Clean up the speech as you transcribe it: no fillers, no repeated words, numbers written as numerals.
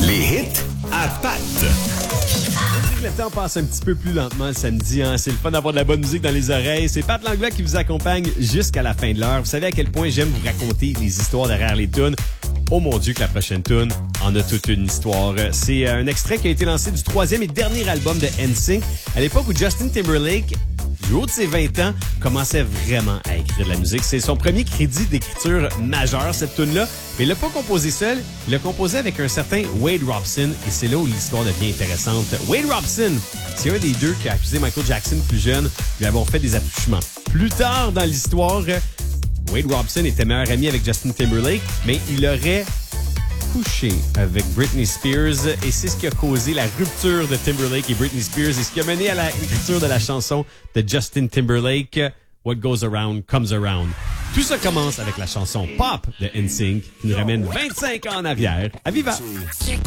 Les hits à Pat. Le temps passe un petit peu plus lentement le samedi. Hein? C'est le fun d'avoir de la bonne musique dans les oreilles. C'est Pat Langlois qui vous accompagne jusqu'à la fin de l'heure. Vous savez à quel point j'aime vous raconter les histoires derrière les tunes. Oh mon Dieu que la prochaine tune en a toute une histoire. C'est un extrait qui a été lancé du 3e et dernier album de NSYNC. À l'époque où Justin Timberlake, du haut de ses 20 ans, commençait vraiment à écrire de la musique. C'est son premier crédit d'écriture majeur, cette tune-là. Mais il l'a pas composé seul, il l'a composé avec un certain Wade Robson. Et c'est là où l'histoire devient intéressante. Wade Robson, c'est un des deux qui a accusé Michael Jackson plus jeune lui avoir fait des attouchements. Plus tard dans l'histoire, Wade Robson était meilleur ami avec Justin Timberlake, mais il aurait couché avec Britney Spears et c'est ce qui a causé la rupture de Timberlake et Britney Spears et ce qui a mené à l'écriture de la chanson de Justin Timberlake, What Goes Around Comes Around. Tout ça commence avec la chanson Pop de NSYNC qui nous ramène 25 ans en arrière. À Viva!